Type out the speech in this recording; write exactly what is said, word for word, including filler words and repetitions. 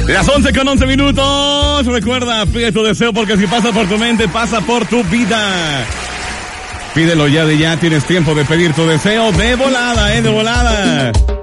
Las once con once minutos. Recuerda, pide tu deseo porque si pasa por tu mente, pasa por tu vida. Pídelo ya de ya, tienes tiempo de pedir tu deseo de volada, eh, de volada.